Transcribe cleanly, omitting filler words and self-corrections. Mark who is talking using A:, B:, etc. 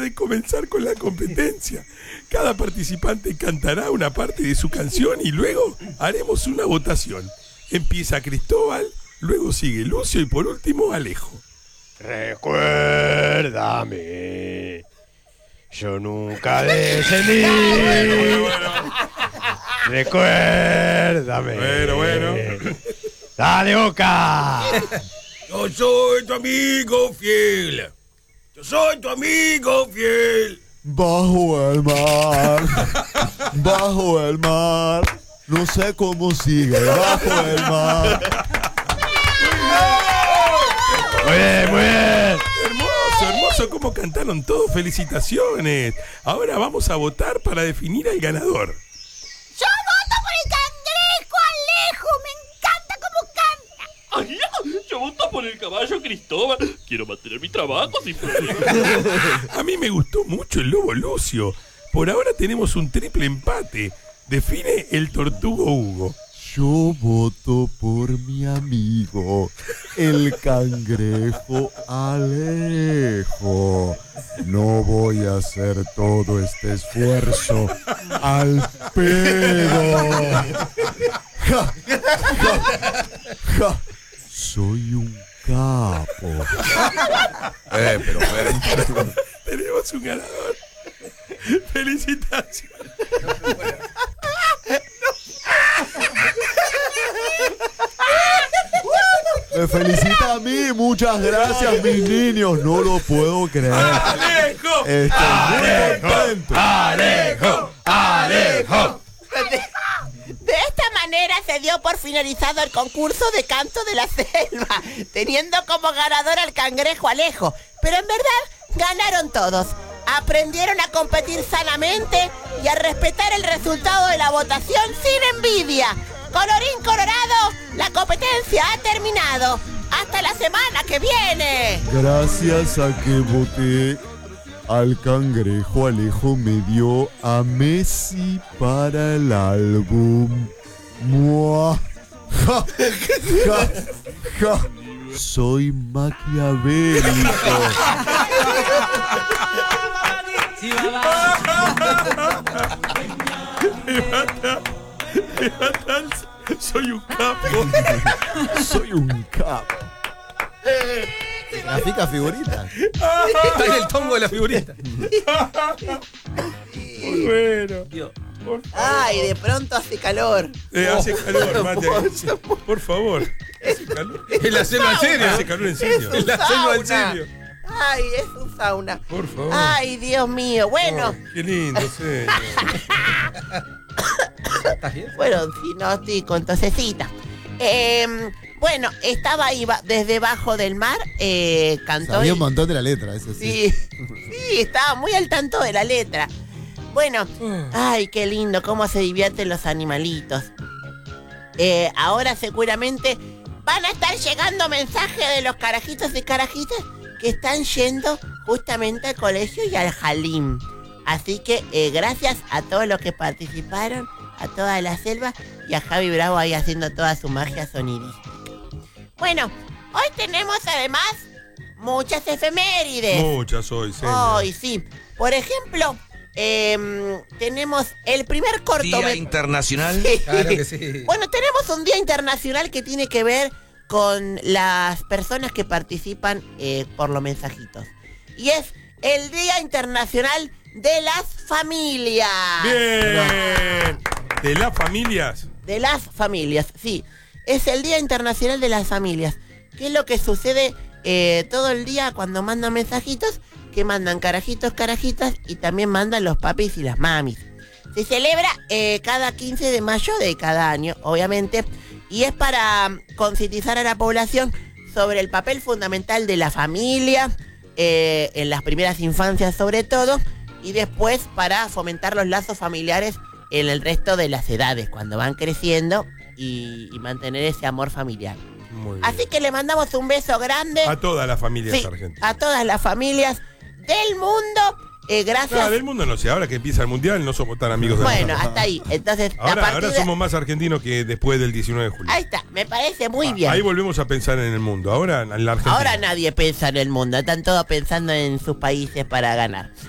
A: de comenzar con la competencia. Cada participante cantará una parte de su canción y luego haremos una votación. Empieza Cristóbal, luego sigue Lucio y por último Alejo.
B: Recuérdame, yo nunca descendí. Recuérdame.
A: Bueno.
B: Dale, Boca.
A: Yo soy tu amigo fiel. Yo soy tu amigo fiel.
C: Bajo el mar, no sé cómo sigue, bajo el mar.
B: Muy bien.
A: Hermoso cómo cantaron todos, felicitaciones. Ahora vamos a votar para definir al ganador.
D: Yo voto por el cangrejo Alejo, me encanta cómo canta.
E: Ay, yo voto por el caballo Cristóbal. Quiero mantener mi trabajo si fuera.
A: A mí me gustó mucho el lobo Lucio. Por ahora tenemos un triple empate. Define el tortugo Hugo.
C: Yo voto por mi amigo, el cangrejo Alejo. No voy a hacer todo este esfuerzo al pedo. Ja, ja. Soy un capo.
A: Pero. Tenemos un ganador. Felicitaciones.
C: Me felicita a mí, muchas gracias mis niños, no lo puedo creer.
A: ¡Alejo!
C: Estoy muy contento.
B: ¡Alejo!
D: De esta manera se dio por finalizado el concurso de canto de la selva, teniendo como ganador al cangrejo Alejo. Pero en verdad ganaron todos. Aprendieron a competir sanamente y a respetar el resultado de la votación sin envidia. Colorín colorado, la competencia ha terminado. ¡Hasta la semana que viene!
C: Gracias a que voté al cangrejo Alejo me dio a Messi para el álbum. ¡Mua! ¡Ja! ¡Ja! ¡Ja! Soy maquiavélico.
A: Soy un capo.
C: Soy un capo.
F: Grafica figuritas. Está en el tombo de la figurita.
A: Muy bueno.
D: Ay, de pronto hace calor.
A: Hace calor, Mate. Por favor. Hace calor.
F: Es la selva en serio.
A: Hace calor en serio.
D: Es
F: Es la selva en
D: sauna.
F: serio.
D: Ay, es un sauna.
A: Por favor.
D: Ay, Dios mío. Bueno,
A: Oh, qué lindo, sí.
F: ¿Estás bien?
D: bueno, si no estoy con tosecita. Bueno, estaba ahí desde bajo del mar, cantó.
F: Sabía un montón de la letra, eso sí.
D: Sí, estaba muy al tanto de la letra. Bueno, ay, qué lindo, cómo se divierten los animalitos. Ahora seguramente van a estar llegando mensajes de los carajitos y carajitas que están yendo justamente al colegio y al Halim. Así que gracias a todos los que participaron, a toda la selva y a Javi Bravo ahí haciendo toda su magia sonidística. Bueno, hoy tenemos además muchas efemérides.
A: Muchas hoy, sí.
D: Hoy sí. Por ejemplo, tenemos el primer
G: Día
D: cortometraje.
G: Internacional.
D: Sí.
F: Claro que sí.
D: Bueno, tenemos un día internacional que tiene que ver con las personas que participan por los mensajitos. Y es el Día Internacional de las Familias.
A: Bien. De las familias.
D: De las familias, sí. Es el Día Internacional de las Familias. ¿Qué es lo que sucede todo el día cuando mandan mensajitos? Que mandan carajitos, carajitas y también mandan los papis y las mamis. Se celebra cada 15 de mayo de cada año, obviamente, y es para concientizar a la población sobre el papel fundamental de la familia, en las primeras infancias sobre todo, y después para fomentar los lazos familiares en el resto de las edades, cuando van creciendo y mantener ese amor familiar.
A: Muy bien.
D: Así que le mandamos un beso grande.
A: A todas las familias
D: Sí,
A: argentinas.
D: a todas las familias del mundo. Gracias.
A: No, del mundo no sé. Ahora que empieza el mundial no somos tan amigos del
D: Bueno,
A: mundo.
D: hasta ahí. Entonces, a
A: Ahora,
D: partir
A: ahora
D: de...
A: somos más argentinos que después del 19 de julio.
D: Ahí está, me parece muy bien.
A: Ahí volvemos a pensar en el mundo. Ahora en la Argentina.
D: Ahora nadie piensa en el mundo, están todos pensando en sus países para ganar.